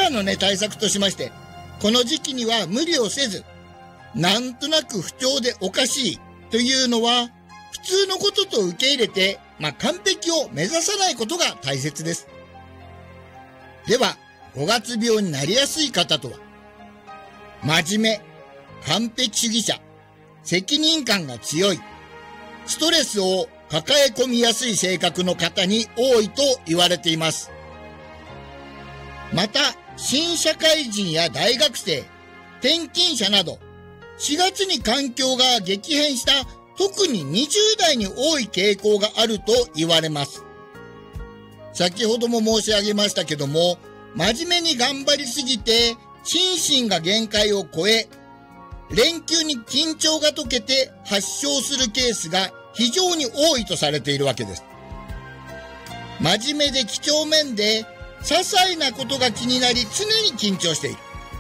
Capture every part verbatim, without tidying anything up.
らのね、対策としまして、この時期には無理をせず、なんとなく不調でおかしいというのは、普通のことと受け入れて、まあ、完璧を目指さないことが大切です。では、ごがつ病になりやすい方とは、真面目、完璧主義者、責任感が強い、ストレスを抱え込みやすい性格の方に多いと言われています。また、新社会人や大学生、転勤者など、しがつに環境が激変した特ににじゅうだいに多い傾向があると言われます。先ほども申し上げましたけども、真面目に頑張りすぎて心身が限界を超え、連休に緊張が解けて発症するケースが非常に多いとされているわけです。真面目で几帳面で、些細なことが気になり常に緊張している。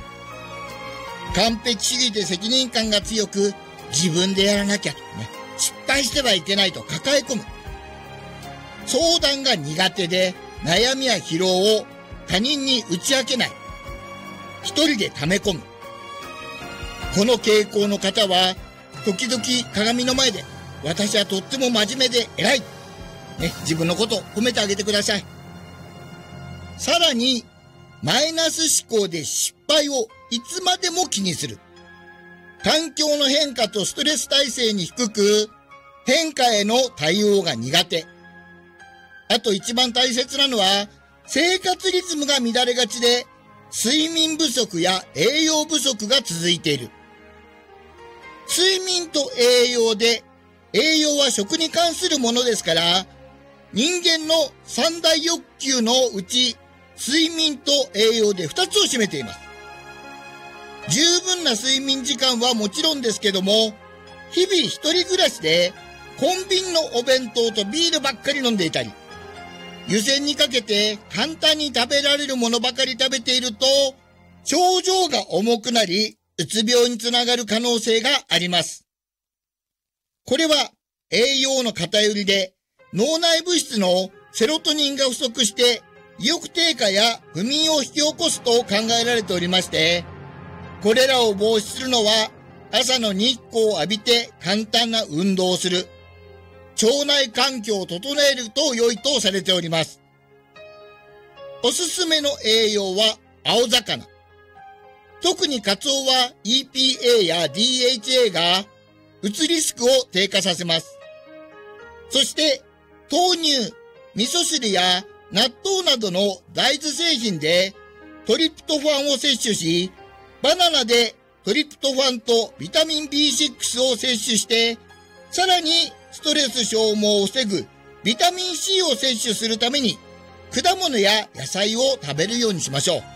完璧主義で責任感が強く、自分でやらなきゃとね、失敗してはいけないと抱え込む。相談が苦手で、悩みや疲労を他人に打ち明けない。一人で溜め込む。この傾向の方は、時々鏡の前で、私はとっても真面目で偉い。ね、自分のこと褒めてあげてください。さらに、マイナス思考で失敗をいつまでも気にする。環境の変化とストレス耐性に低く、変化への対応が苦手。あと一番大切なのは、生活リズムが乱れがちで、睡眠不足や栄養不足が続いている。睡眠と栄養で、栄養は食に関するものですから、人間の三大欲求のうち、睡眠と栄養で二つを占めています。十分な睡眠時間はもちろんですけども、日々一人暮らしでコンビニのお弁当とビールばっかり飲んでいたり、湯煎にかけて簡単に食べられるものばかり食べていると、症状が重くなり、うつ病につながる可能性があります。これは栄養の偏りで、脳内物質のセロトニンが不足して、意欲低下や不眠を引き起こすと考えられておりまして、これらを防止するのは、朝の日光を浴びて簡単な運動をする。腸内環境を整えると良いとされております。おすすめの栄養は青魚。特にカツオは イーピーエー や ディーエイチエー がうつリスクを低下させます。そして豆乳、味噌汁や納豆などの大豆製品でトリプトファンを摂取し、バナナでトリプトファンとビタミン ビーシックス を摂取して、さらにストレス消耗を防ぐビタミン C を摂取するために、果物や野菜を食べるようにしましょう。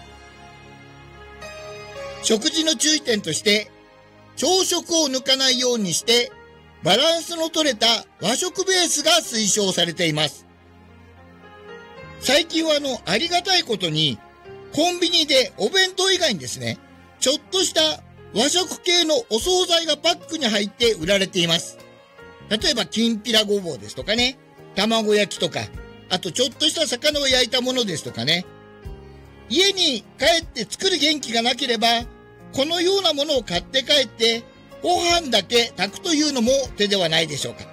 食事の注意点として、朝食を抜かないようにして、バランスの取れた和食ベースが推奨されています。最近はあの、ありがたいことに、コンビニでお弁当以外にですね、ちょっとした和食系のお惣菜がパックに入って売られています。例えば、きんぴらごぼうですとかね、卵焼きとか、あとちょっとした魚を焼いたものですとかね。家に帰って作る元気がなければ、このようなものを買って帰って、ご飯だけ炊くというのも手ではないでしょうか。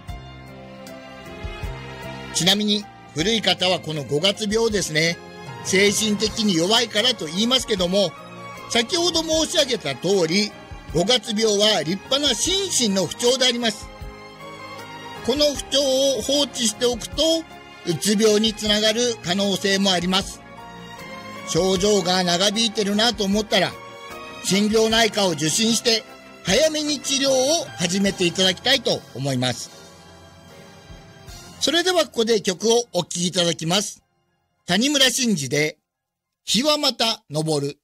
ちなみに、古い方はこのごがつ病ですね、精神的に弱いからと言いますけども、先ほど申し上げた通り、ごがつ病は立派な心身の不調であります。この不調を放置しておくと、うつ病につながる可能性もあります。症状が長引いてるなと思ったら、心療内科を受診して、早めに治療を始めていただきたいと思います。それではここで曲をお聴きいただきます。谷村新司で、日はまた昇る。